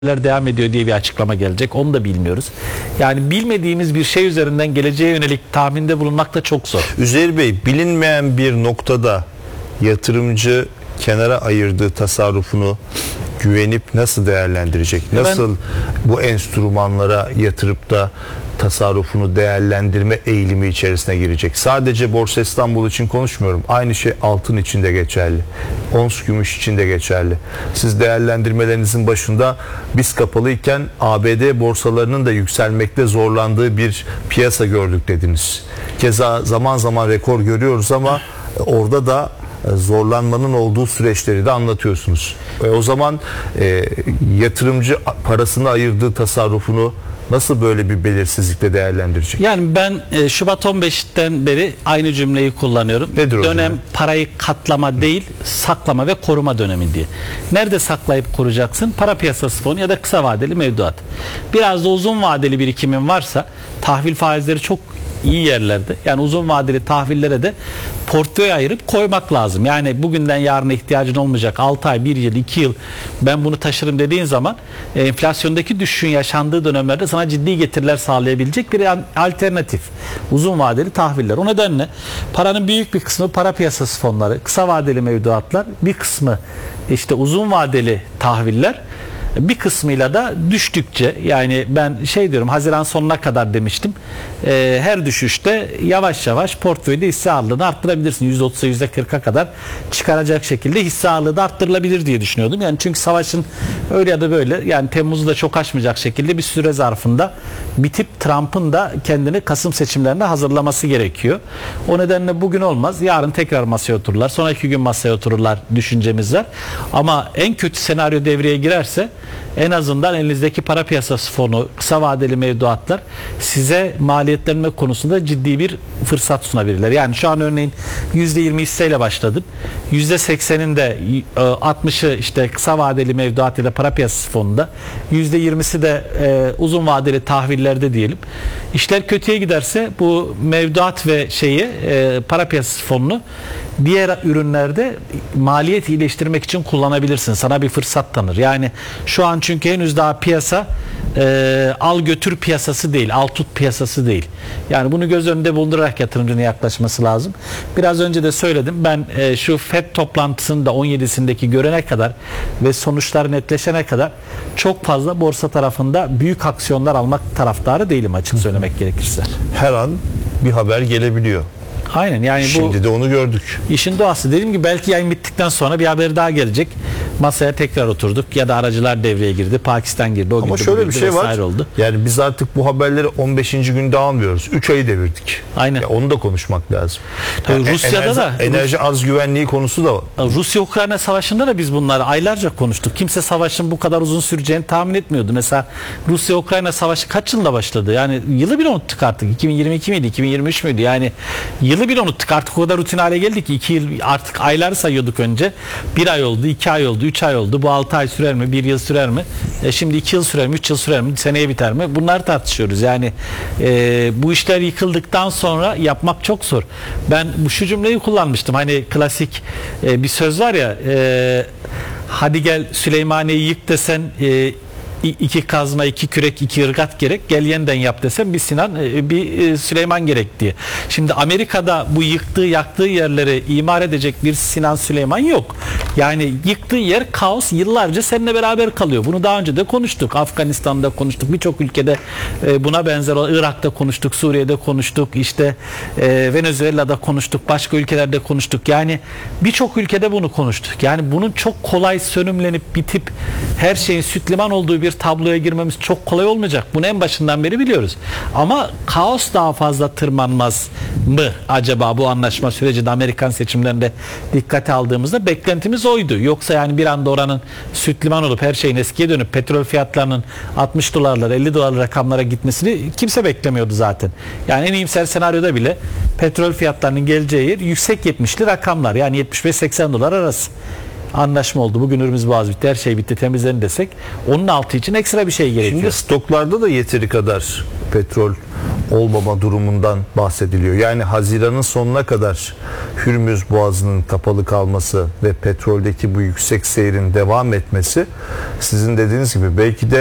devam ediyor diye bir açıklama gelecek. Onu da bilmiyoruz. Yani bilmediğimiz bir şey üzerinden geleceğe yönelik tahminde bulunmak da çok zor. Üzeyir Bey, bilinmeyen bir noktada yatırımcı kenara ayırdığı tasarrufunu güvenip nasıl değerlendirecek? Nasıl bu enstrümanlara yatırıp da tasarrufunu değerlendirme eğilimi içerisine girecek? Sadece Borsa İstanbul için konuşmuyorum. Aynı şey altın için de geçerli. Ons gümüş için de geçerli. Siz değerlendirmelerinizin başında biz kapalıyken ABD borsalarının da yükselmekte zorlandığı bir piyasa gördük dediniz. Keza zaman zaman rekor görüyoruz ama orada da zorlanmanın olduğu süreçleri de anlatıyorsunuz. O zaman yatırımcı parasını ayırdığı tasarrufunu nasıl böyle bir belirsizlikle değerlendirecek? Yani ben Şubat 15'ten beri aynı cümleyi kullanıyorum. Nedir o dönem cümle? Parayı katlama değil, saklama ve koruma dönemi diye. Nerede saklayıp koruyacaksın? Para piyasası fonu ya da kısa vadeli mevduat. Biraz da uzun vadeli birikimin varsa tahvil faizleri çok iyi yerlerde. Yani uzun vadeli tahvillere de portföy ayırıp koymak lazım. Yani bugünden yarına ihtiyacın olmayacak 6 ay, 1 yıl, 2 yıl ben bunu taşırım dediğin zaman enflasyondaki düşüşün yaşandığı dönemlerde sana ciddi getiriler sağlayabilecek bir alternatif. Uzun vadeli tahviller. O nedenle paranın büyük bir kısmı para piyasası fonları, kısa vadeli mevduatlar, bir kısmı işte uzun vadeli tahviller. Bir kısmıyla da düştükçe, yani ben diyorum, Haziran sonuna kadar demiştim. Her düşüşte yavaş yavaş portföyde hisse ağırlığını arttırabilirsin. %30'a %40'a kadar çıkaracak şekilde hisse ağırlığı da arttırılabilir diye düşünüyordum. Yani çünkü savaşın öyle ya da böyle, yani Temmuz'u da çok aşmayacak şekilde bir süre zarfında bitip Trump'ın da kendini Kasım seçimlerine hazırlaması gerekiyor. O nedenle bugün olmaz. Yarın tekrar masaya otururlar. Sonraki gün masaya otururlar düşüncemiz var. Ama en kötü senaryo devreye girerse en azından elinizdeki para piyasası fonu, kısa vadeli mevduatlar size maliyetlenme konusunda ciddi bir fırsat sunabilirler. Yani şu an örneğin %20 hisseyle başladım. %80'inde 60'ı işte kısa vadeli mevduat ya da para piyasası fonunda, %20'si de uzun vadeli tahvillerde diyelim. İşler kötüye giderse bu mevduat ve para piyasası fonunu diğer ürünlerde maliyet iyileştirmek için kullanabilirsin. Sana bir fırsat tanır. Yani şu an çünkü henüz daha piyasa al götür piyasası değil, al tut piyasası değil. Yani bunu göz önünde bulundurarak yatırımcının yaklaşması lazım. Biraz önce de söyledim. Ben şu FED toplantısını da 17'sindeki görene kadar ve sonuçlar netleşene kadar çok fazla borsa tarafında büyük aksiyonlar almak taraftarı değilim, açık söylemek gerekirse. Her an bir haber gelebiliyor. Aynen, yani Şimdi de onu gördük. İşin doğası. Dediğim gibi belki yayın bittikten sonra bir haber daha gelecek. Masaya tekrar oturduk ya da aracılar devreye girdi. Pakistan girdi. Ama şöyle bir şey var. Oldu. Yani biz artık bu haberleri 15. günde almıyoruz. 3 ayı devirdik. Aynen. Ya onu da konuşmak lazım. Yani Rusya'da enerji az güvenliği konusu da var. Rusya-Ukrayna savaşında da biz bunları aylarca konuştuk. Kimse savaşın bu kadar uzun süreceğini tahmin etmiyordu. Mesela Rusya-Ukrayna savaşı kaç yılda başladı? Yani yılı bile unuttuk artık. 2022 miydi? 2023 müydü? Yani yılı bile unuttuk. Artık o kadar rutin hale geldi ki 2 yıl, artık ayları sayıyorduk önce. 1 ay oldu, 2 ay oldu, 3 ay oldu. Bu 6 ay sürer mi? 1 yıl sürer mi? Şimdi 2 yıl sürer mi? 3 yıl sürer mi? Seneye biter mi? Bunları tartışıyoruz. Yani bu işler yıkıldıktan sonra yapmak çok zor. Ben şu cümleyi kullanmıştım. Hani klasik bir söz var ya, hadi gel Süleymaniye'yi yık desen 2 kazma, 2 kürek, 2 ırgat gerek. Gel yeniden yap desem bir Sinan, bir Süleyman gerek diye. Şimdi Amerika'da bu yaktığı yerleri imar edecek bir Sinan Süleyman yok. Yani yıktığı yer kaos, yıllarca seninle beraber kalıyor. Bunu daha önce de konuştuk. Afganistan'da konuştuk. Birçok ülkede buna benzer, Irak'ta konuştuk, Suriye'de konuştuk, işte Venezuela'da konuştuk, başka ülkelerde konuştuk. Yani birçok ülkede bunu konuştuk. Yani bunun çok kolay sönümlenip bitip her şeyin süt liman olduğu bir tabloya girmemiz çok kolay olmayacak. Bunu en başından beri biliyoruz. Ama kaos daha fazla tırmanmaz mı acaba bu anlaşma sürecinde, Amerikan seçimlerinde dikkate aldığımızda beklentimiz oydu. Yoksa yani bir anda oranın süt liman olup her şeyin eskiye dönüp petrol fiyatlarının 60 dolarlara, 50 dolar rakamlara gitmesini kimse beklemiyordu zaten. Yani en iyimser senaryoda bile petrol fiyatlarının geleceği yer yüksek 70'li rakamlar. Yani 75-80 dolar arası anlaşma oldu. Bugün Ürümüz Boğaz bitti. Her şey bitti. Temizlerin desek onun altı için ekstra bir şey gerekiyor. Şimdi stoklarda da yeteri kadar petrol olmama durumundan bahsediliyor. Yani Haziran'ın sonuna kadar Hürmüz Boğazı'nın kapalı kalması ve petroldeki bu yüksek seyrin devam etmesi, sizin dediğiniz gibi belki de